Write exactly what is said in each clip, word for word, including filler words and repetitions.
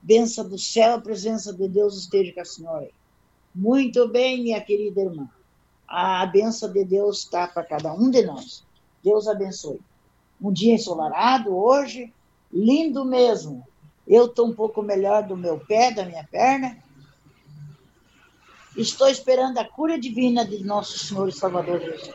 Benção do céu, a presença de Deus esteja com a senhora. Muito bem, minha querida irmã. A benção de Deus está para cada um de nós. Deus abençoe. Um dia ensolarado hoje, lindo mesmo. Eu estou um pouco melhor do meu pé, da minha perna. Estou esperando a cura divina de nosso Senhor e Salvador Jesus.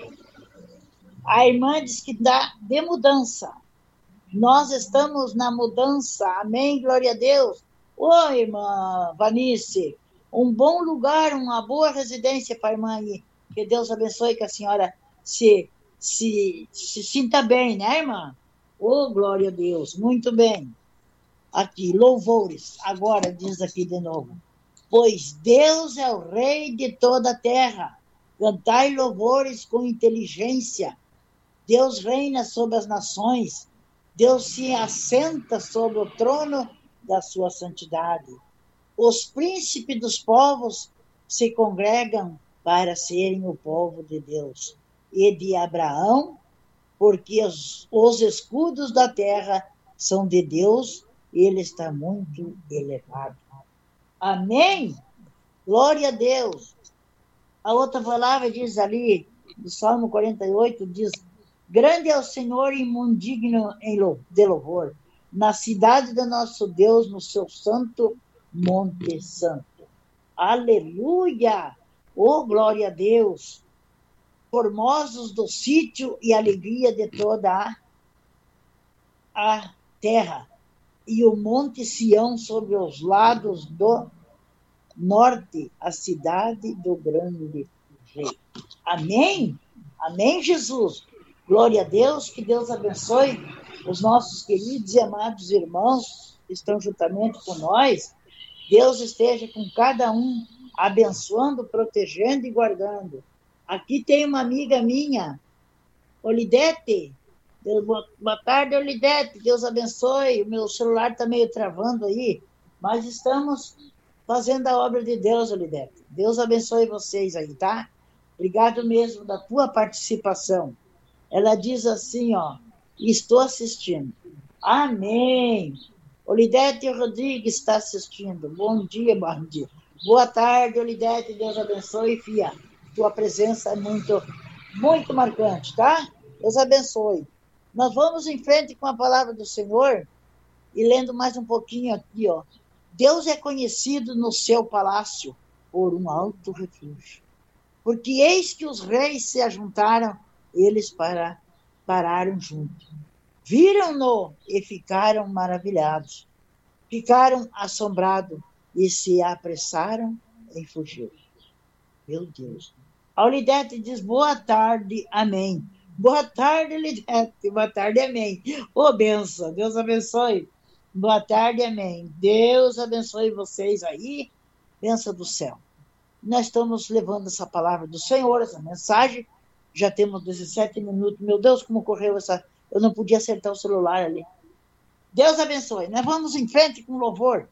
A irmã diz que dá de mudança. Nós estamos na mudança. Amém, glória a Deus. Ô, irmã Vanice, um bom lugar, uma boa residência para a irmã aí. Que Deus abençoe, que a senhora se, se, se sinta bem, né, irmã? Ô, glória a Deus, muito bem. Aqui, louvores, agora diz aqui de novo. Pois Deus é o rei de toda a terra. Cantai louvores com inteligência. Deus reina sobre as nações. Deus se assenta sobre o trono da sua santidade. Os príncipes dos povos se congregam para serem o povo de Deus e de Abraão, porque os, os escudos da terra são de Deus, e ele está muito elevado. Amém? Glória a Deus. A outra palavra diz ali, no Salmo quarenta e oito, diz: grande é o Senhor e muito digno de louvor, na cidade do nosso Deus, no seu santo Monte Santo. Aleluia! Oh, glória a Deus! Formosos do sítio e alegria de toda a, a terra, e o Monte Sião sobre os lados do norte, a cidade do grande rei. Amém? Amém, Jesus? Glória a Deus, que Deus abençoe os nossos queridos e amados irmãos que estão juntamente com nós. Deus esteja com cada um, abençoando, protegendo e guardando. Aqui tem uma amiga minha, Olidete. Boa tarde, Olidete. Deus abençoe. O meu celular está meio travando aí, mas estamos fazendo a obra de Deus, Olidete. Deus abençoe vocês aí, tá? Obrigado mesmo da tua participação. Ela diz assim, ó, estou assistindo. Amém. Olidete Rodrigues está assistindo. Bom dia, bom dia. Boa tarde, Olidete. Deus abençoe, filha. Tua presença é muito, muito marcante, tá? Deus abençoe. Nós vamos em frente com a palavra do Senhor e lendo mais um pouquinho aqui, ó. Deus é conhecido no seu palácio por um alto refúgio. Porque eis que os reis se ajuntaram, eles para, pararam juntos. Viram-no e ficaram maravilhados. Ficaram assombrados e se apressaram em fugir. Meu Deus. A Olidete diz, boa tarde, amém. Boa tarde, Olidete. Boa tarde, amém. Ô, oh, benção. Deus abençoe. Boa tarde, amém. Deus abençoe vocês aí. Benção do céu. Nós estamos levando essa palavra do Senhor, essa mensagem. Já temos dezessete minutos. Meu Deus, como correu essa... Eu não podia acertar o celular ali. Deus abençoe. Nós vamos em frente com louvor.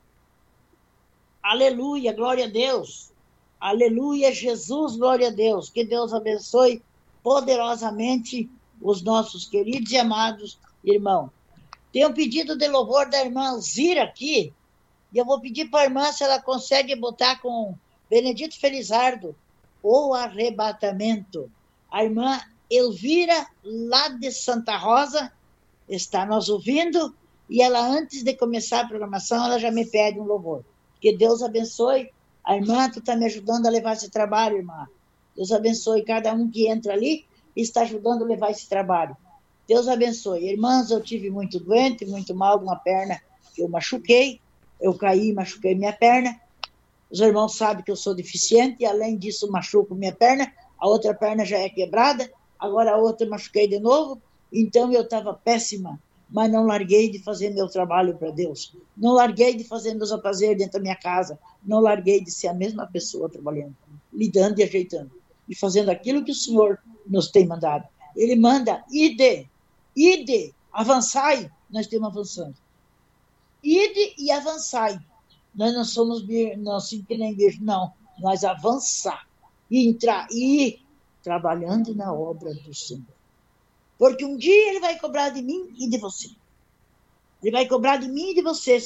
Aleluia, glória a Deus. Aleluia, Jesus, glória a Deus. Que Deus abençoe poderosamente os nossos queridos e amados irmãos. Tem um pedido de louvor da irmã Alzira aqui. E eu vou pedir para a irmã se ela consegue botar com Benedito Felizardo o arrebatamento. A irmã Elvira, lá de Santa Rosa, está nos ouvindo, e ela, antes de começar a programação, ela já me pede um louvor. Que Deus abençoe. A irmã, tu está me ajudando a levar esse trabalho, irmã. Deus abençoe cada um que entra ali e está ajudando a levar esse trabalho. Deus abençoe. Irmãs, eu tive muito doente, muito mal de uma perna que eu machuquei. Eu caí e machuquei minha perna. Os irmãos sabem que eu sou deficiente e, além disso, machuco minha perna. A outra perna já é quebrada. Agora a outra machuquei de novo. Então eu estava péssima, mas não larguei de fazer meu trabalho para Deus. Não larguei de fazer meus afazeres dentro da minha casa. Não larguei de ser a mesma pessoa trabalhando, lidando e ajeitando. E fazendo aquilo que o Senhor nos tem mandado. Ele manda, ide, ide, avançai. Nós estamos avançando. Ide e avançai. Nós não somos não, assim que nem beijo, não. Nós avançar. E entrar, e ir trabalhando na obra do Senhor. Porque um dia ele vai cobrar de mim e de você. Ele vai cobrar de mim e de você.